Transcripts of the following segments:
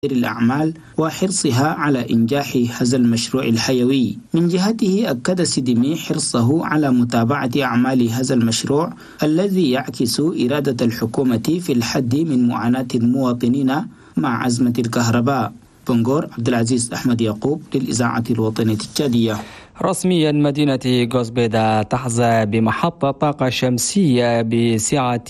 الأعمال وحرصها على إنجاح هذا المشروع الحيوي. من جهته أكد سيديمي حرصه على متابعة أعمال هذا المشروع الذي يعكس إرادة الحكومة في الحد من معاناة المواطنين مع أزمة الكهرباء. بنغور عبد العزيز أحمد يعقوب للإذاعة الوطنية التشادية. رسميا مدينة غوزبيدا تحظى بمحطة طاقة شمسية بسعة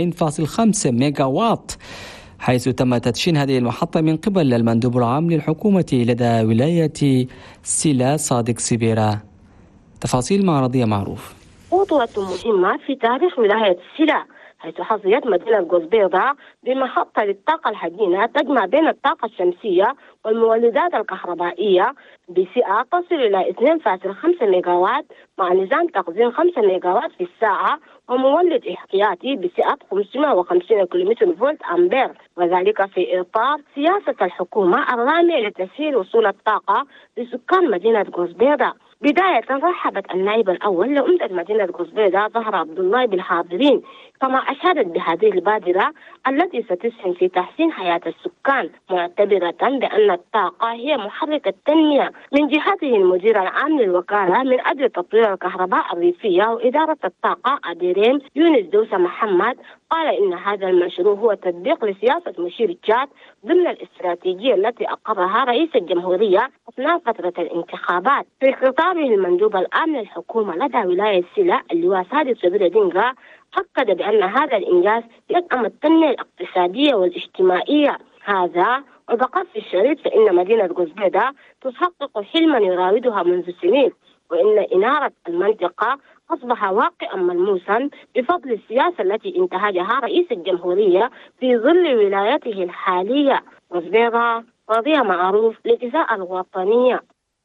2.5 ميجا واط، حيث تم تدشين هذه المحطة من قبل المندوب العام للحكومة لدى ولاية سيلا صادق سبيرا. تفاصيل مع رضية معروف. خطوة مهمة في تاريخ ولاية سيلا، حيث حظيت مدينة غوزبيدا بمحطة للطاقة الحديثة تجمع بين الطاقة الشمسية والمولدات الكهربائية بسعة تصل إلى 2.5 ميجاوات مع نظام تخزين 5 ميجاوات في الساعة ومولد احتياطي بسعة 550 كيلومتر فولت أمبير، وذلك في إطار سياسة الحكومة الرامية لتسهيل وصول الطاقة لسكان مدينة غوزبيدا. بداية رحبت النائب الأول لأمة مدينة غوزبيدا زهرة عبد الله بالحاضرين، كما أشادت بهذه البادرة التي ستسهم في تحسين حياة السكان، معتبرة بأن الطاقة هي محرك التنمية. من جهته المدير العام للوكالة من أجل تطوير الكهرباء الريفية وإدارة الطاقة أديريم يونس دوسة محمد قال إن هذا المشروع هو تطبيق لسياسة مشير تشاد ضمن الاستراتيجية التي أقرها رئيس الجمهورية أثناء فترة الانتخابات. في خطابه المندوب العام للحكومة لدى ولاية سيلا اللواء سادس سبيرا دينغا أكد بأن هذا الإنجاز يدعم التنمية الاقتصادية والاجتماعية. هذا وبقصد الشريط فإن مدينة غوزبيدا تحقق حلما يراودها منذ سنين، وإن إنارة المنطقة أصبح واقعا ملموسا بفضل السياسة التي انتهجها رئيس الجمهورية في ظل ولايته الحالية. غوزبيدا، رضية معروف للإذاعة الوطنية.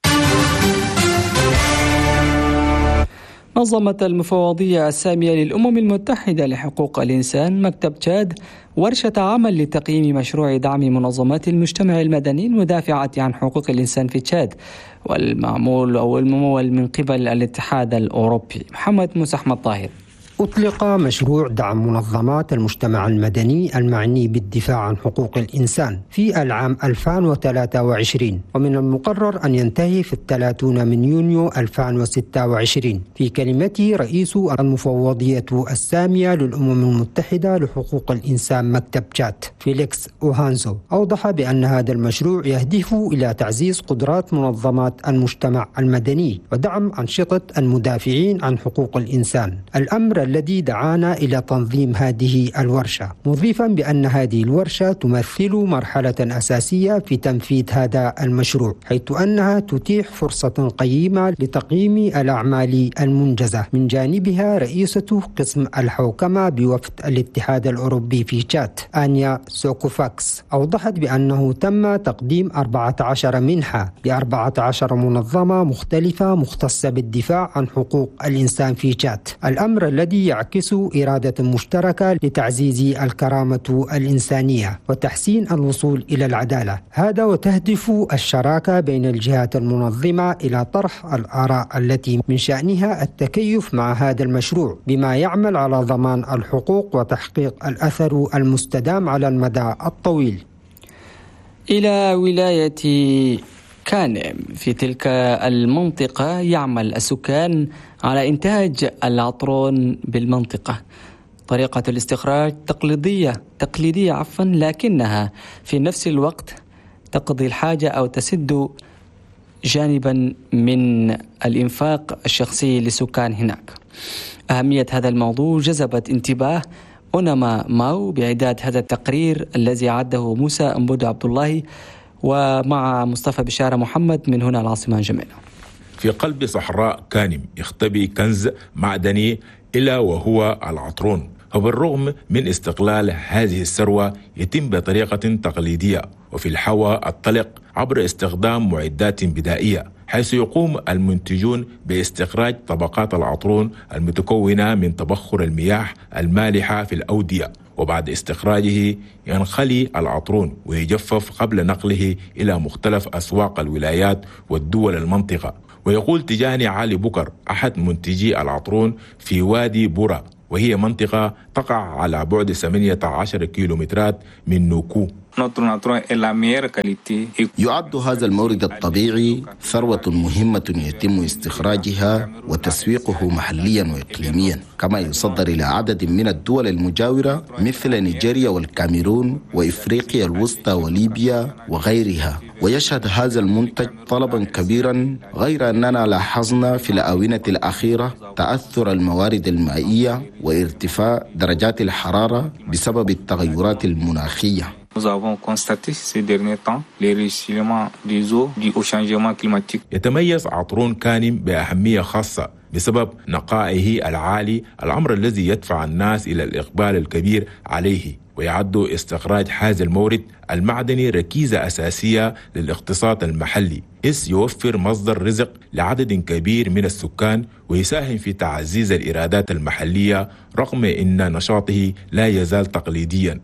نظمت المفوضية السامية للأمم المتحدة لحقوق الإنسان مكتب تشاد ورشة عمل لتقييم مشروع دعم منظمات المجتمع المدني المدافعة عن حقوق الإنسان في تشاد والممول من قبل الاتحاد الأوروبي. محمد موسى أحمد طاهر. أطلق مشروع دعم منظمات المجتمع المدني المعني بالدفاع عن حقوق الإنسان في العام 2023، ومن المقرر أن ينتهي في 30 من يونيو 2026. في كلمته رئيس المفوضية السامية للأمم المتحدة لحقوق الإنسان مكتب تشاد فيليكس أوهانزو أوضح بأن هذا المشروع يهدف إلى تعزيز قدرات منظمات المجتمع المدني ودعم أنشطة المدافعين عن حقوق الإنسان، الأمر الذي دعانا إلى تنظيم هذه الورشة، مضيفا بأن هذه الورشة تمثل مرحلة أساسية في تنفيذ هذا المشروع، حيث أنها تتيح فرصة قيمة لتقييم الأعمال المنجزة. من جانبها رئيسة قسم الحوكمة بوفد الاتحاد الأوروبي في تشاد آنيا سوكوفاكس أوضحت بأنه تم تقديم 14 منحة ب14 منظمة مختلفة مختصة بالدفاع عن حقوق الإنسان في تشاد، الأمر الذي يعكس إرادة مشتركة لتعزيز الكرامة الإنسانية وتحسين الوصول إلى العدالة. هذا وتهدف الشراكة بين الجهات المنظمة إلى طرح الآراء التي من شأنها التكيف مع هذا المشروع بما يعمل على ضمان الحقوق وتحقيق الأثر المستدام على المدى الطويل. إلى ولاية كانم في تلك المنطقة يعمل السكان على إنتاج العطرون بالمنطقة. طريقة الاستخراج تقليدية لكنها في نفس الوقت تقضي الحاجة أو تسد جانبا من الإنفاق الشخصي للسكان هناك. أهمية هذا الموضوع جذبت انتباه أونما ماو بإعداد هذا التقرير الذي أعده موسى أمبود عبد الله ومع مصطفى بشارة محمد من هنا العاصمة جميلة. في قلب صحراء كانم يختبي كنز معدني إلا وهو العطرون، وبالرغم من استقلال هذه الثروة يتم بطريقة تقليدية وفي الهواء الطلق عبر استخدام معدات بدائية، حيث يقوم المنتجون باستخراج طبقات العطرون المتكونة من تبخر المياه المالحة في الأودية، وبعد استخراجه ينخلي العطرون ويجفف قبل نقله إلى مختلف أسواق الولايات والدول المنطقة. ويقول تجاني علي بكر أحد منتجي العطرون في وادي بورا، وهي منطقة تقع على بعد 18 كيلومترات من نوكو، يعد هذا المورد الطبيعي ثروة مهمة يتم استخراجها وتسويقه محليا وإقليميا، كما يصدر إلى عدد من الدول المجاورة مثل نيجيريا والكاميرون وإفريقيا الوسطى وليبيا وغيرها. ويشهد هذا المنتج طلبا كبيرا، غير أننا لاحظنا في الآونة الأخيرة تأثر الموارد المائية وارتفاع درجات الحرارة بسبب التغيرات المناخية. يتميز عطرون كانم بأهمية خاصة بسبب نقائه العالي، الأمر الذي يدفع الناس إلى الإقبال الكبير عليه. ويعد استخراج هذا المورد المعدني ركيزة أساسية للاقتصاد المحلي، إذ يوفر مصدر رزق لعدد كبير من السكان ويساهم في تعزيز الإيرادات المحلية رغم أن نشاطه لا يزال تقليديا.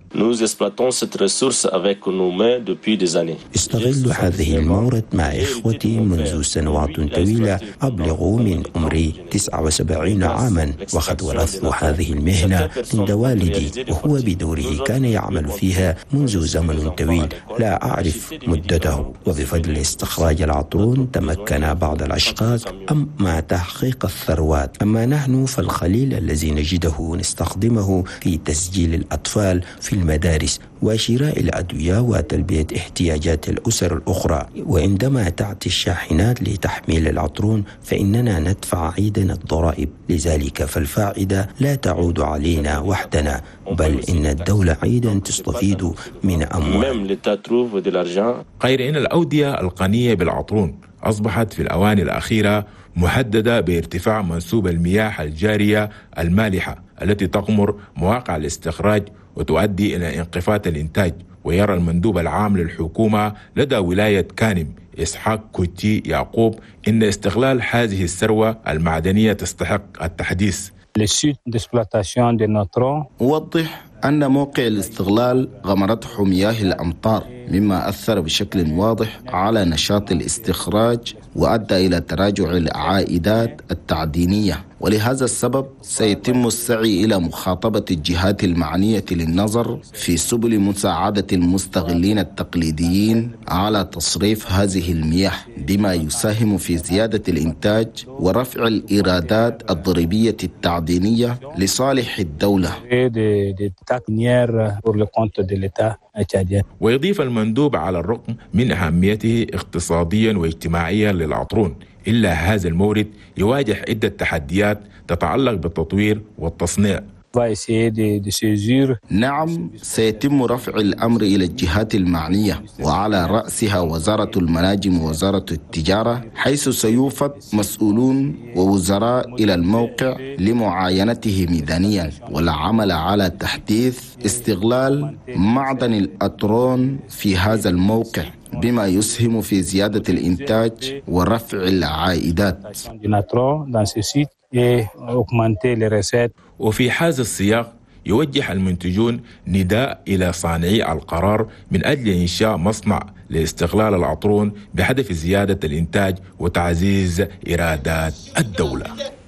استغل هذه المورد مع إخوتي منذ سنوات طويلة، أبلغ من عمري 79 عاما، وقد ورثت هذه المهنة عند والدي، وهو بدوره كان يعمل فيها منذ زمن طويل لا أعرف مدته. وبفضل استخراج العطرون تمكن بعض الأشخاص مع تحقيق الثروات، أما نحن فالقليل الذي نجده نستخدمه في تسجيل الأطفال في المدارس وشراء الأدوية وتلبية احتياجات الأسر الأخرى. وعندما تأتي الشاحنات لتحميل العطرون فإننا ندفع أيضا الضرائب، لذلك فالفائدة لا تعود علينا وحدنا، بل إن الدولة أيضا تستفيد من أموال. غير أن الأودية الغنية بالعطرون أصبحت في الأوان الأخيرة مهددة بارتفاع منسوب المياه الجارية المالحة التي تغمر مواقع الاستخراج وتؤدي إلى انخفاض الإنتاج. ويرى المندوب العام للحكومة لدى ولاية كانم إسحاق كوتي يعقوب إن استغلال هذه الثروة المعدنية تستحق التحديث. وضح أن موقع الاستغلال غمرته مياه الأمطار، مما أثر بشكل واضح على نشاط الاستخراج وأدى إلى تراجع العائدات التعدينية. ولهذا السبب سيتم السعي إلى مخاطبة الجهات المعنية للنظر في سبل مساعدة المستغلين التقليديين على تصريف هذه المياه، بما يساهم في زيادة الإنتاج ورفع الإيرادات الضريبية التعدينية لصالح الدولة. ويضيف المندوب على الرغم من أهميته اقتصاديا واجتماعيا للعطرون، إلا هذا المورد يواجه عدة تحديات تتعلق بالتطوير والتصنيع. نعم، سيتم رفع الأمر إلى الجهات المعنية، وعلى رأسها وزارة المناجم ووزارة التجارة، حيث سيوفد مسؤولون ووزراء إلى الموقع لمعاينته ميدانيا والعمل على تحديث استغلال معدن العطرون في هذا الموقع، بما يسهم في زيادة الإنتاج ورفع العائدات. وفي هذا السياق يوجه المنتجون نداء إلى صانعي القرار من أجل إنشاء مصنع لاستغلال العطرون بهدف زيادة الإنتاج وتعزيز إيرادات الدولة.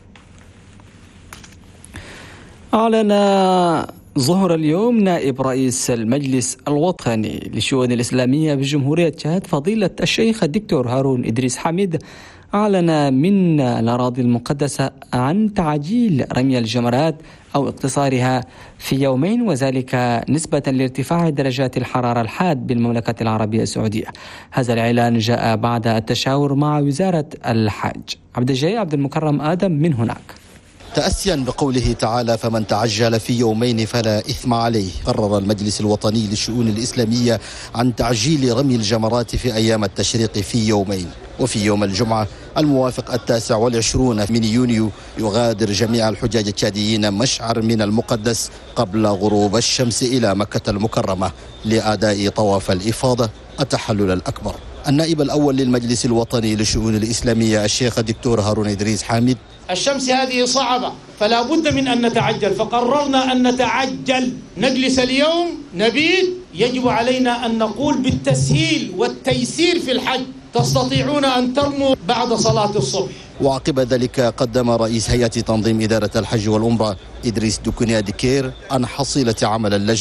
أعلن ظهر اليوم نائب رئيس المجلس الوطني للشؤون الإسلامية بجمهورية تشاد فضيلة الشيخ الدكتور هارون إدريس حامد أعلن من الأراضي المقدسة عن تعجيل رمي الجمرات أو اقتصارها في يومين، وذلك نسبة لارتفاع درجات الحرارة الحاد بالمملكة العربية السعودية. هذا الإعلان جاء بعد التشاور مع وزارة الحج. عبد المكرم آدم من هناك. تأسيا بقوله تعالى: فمن تعجل في يومين فلا إثم عليه، قرر المجلس الوطني للشؤون الإسلامية عن تعجيل رمي الجمرات في أيام التشريق في يومين. وفي يوم الجمعة الموافق 29 من يونيو يغادر جميع الحجاج التشاديين مشعر من المقدس قبل غروب الشمس إلى مكة المكرمة لأداء طواف الإفاضة التحلل الأكبر. النائب الأول للمجلس الوطني للشؤون الإسلامية الشيخ الدكتور هارون إدريس حامد: الشمس هذه صعبة فلا بد من أن نتعجل، فقررنا أن نتعجل، نجلس اليوم نبيت. يجب علينا أن نقول بالتسهيل والتيسير في الحج، تستطيعون أن ترموا بعد صلاة الصبح. وعقب ذلك قدم رئيس هيئة تنظيم إدارة الحج والعمرة إدريس دوكونيا ديكير عن حصيلة عمل اللجنة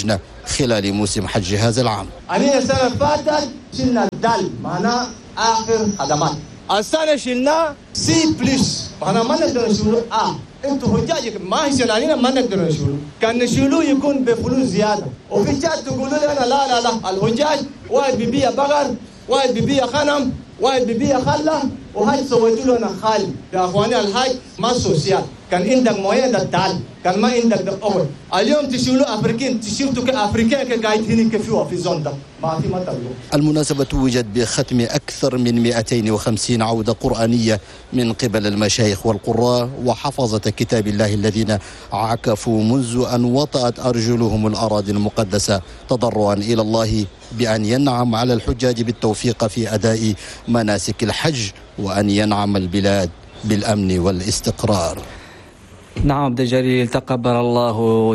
خلال موسم حج هذا العام. أنا السنة فاتت شلنا الدال معنا آخر خدمات، السنة شلنا C+، معنا ما نقدر نشيله انتوا حجاجك ما هي سنانين ما نقدر نشيله، كان نشيله يكون بفلوس زيادة، وفي جات تقولوا لنا لا الحجاج واحد بيبيع بقر، واحد بيبيع خنم، واحد بيبيع خلة، وهاي سويتوا لنا خالي يا اخواني. الهاي ما سوسيال، كان عندك مويه الدال، كان ما عندك الأول. اليوم تشيلوا افريقيين، تشيلوا كافريقيين قاعدين كفيوا في زوندا ما في مطلوب. المناسبة توجد بختم أكثر من 250 عودة قرآنية من قبل المشايخ والقراء وحفظة كتاب الله الذين عكفوا منذ أن وطأت أرجلهم الأراضي المقدسة تضرعا إلى الله بأن ينعم على الحجاج بالتوفيق في أداء مناسك الحج وأن ينعم البلاد بالأمن والاستقرار. نعم عبد الجليل، تقبل الله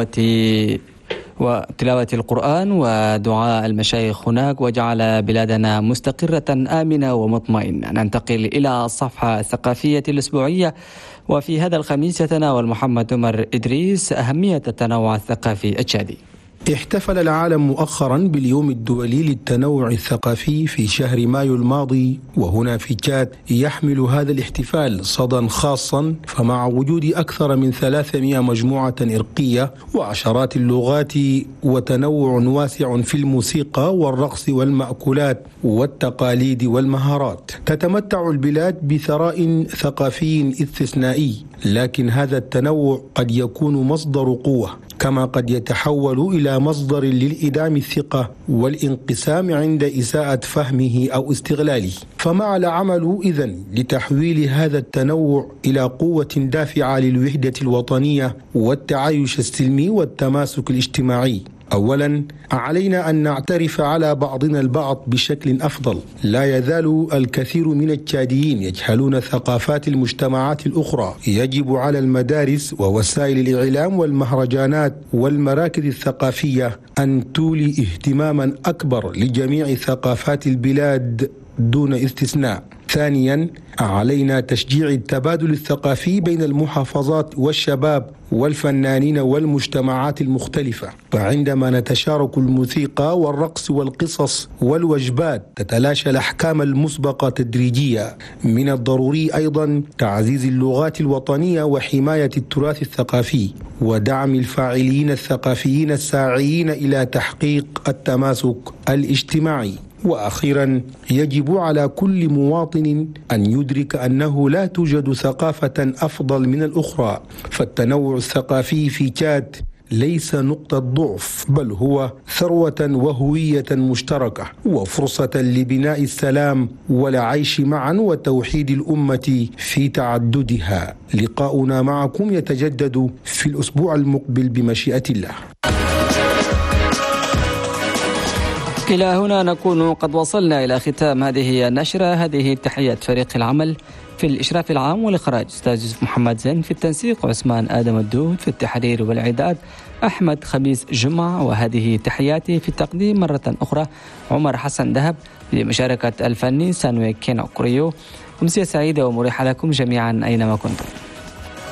تلاوة القرآن ودعاء المشايخ هناك وجعل بلادنا مستقرة آمنة ومطمئنة. ننتقل إلى الصفحة الثقافية الأسبوعية، وفي هذا الخميس يتناول محمد عمر إدريس أهمية التنوع الثقافي التشادي. احتفل العالم مؤخرا باليوم الدولي للتنوع الثقافي في شهر مايو الماضي، وهنا في تشاد يحمل هذا الاحتفال صدى خاصا، فمع وجود أكثر من 300 مجموعة إرقية وعشرات اللغات وتنوع واسع في الموسيقى والرقص والمأكولات والتقاليد والمهارات، تتمتع البلاد بثراء ثقافي استثنائي. لكن هذا التنوع قد يكون مصدر قوة، كما قد يتحول إلى مصدر للإدام الثقة والانقسام عند إساءة فهمه أو استغلاله. فمع العمل إذن لتحويل هذا التنوع إلى قوة دافعة للوحدة الوطنية والتعايش السلمي والتماسك الاجتماعي. أولا، علينا أن نعترف على بعضنا البعض بشكل أفضل. لا يزال الكثير من التشاديين يجهلون ثقافات المجتمعات الأخرى. يجب على المدارس ووسائل الإعلام والمهرجانات والمراكز الثقافية أن تولي اهتماما أكبر لجميع ثقافات البلاد دون استثناء. ثانيا، علينا تشجيع التبادل الثقافي بين المحافظات والشباب والفنانين والمجتمعات المختلفة، فعندما نتشارك الموسيقى والرقص والقصص والوجبات تتلاشى الأحكام المسبقة تدريجيا. من الضروري أيضا تعزيز اللغات الوطنية وحماية التراث الثقافي ودعم الفاعلين الثقافيين الساعيين إلى تحقيق التماسك الاجتماعي. وأخيرا، يجب على كل مواطن أن يدرك أنه لا توجد ثقافة أفضل من الأخرى، فالتنوع الثقافي في تشاد ليس نقطة ضعف، بل هو ثروة وهوية مشتركة وفرصة لبناء السلام والعيش معا وتوحيد الأمة في تعددها. لقاؤنا معكم يتجدد في الأسبوع المقبل بمشيئة الله. إلى هنا نكون قد وصلنا إلى ختام هذه النشرة. هذه تحيات فريق العمل في الإشراف العام والإخراج أستاذ يوسف محمد زين، في التنسيق عثمان آدم الدود، في التحرير والإعداد أحمد خميس جمعة، وهذه تحياتي في التقديم مرة أخرى عمر حسن دهب، لمشاركة الفني سانوي كينو كوريو. أمسية سعيدة ومريحة لكم جميعا أينما كنتم.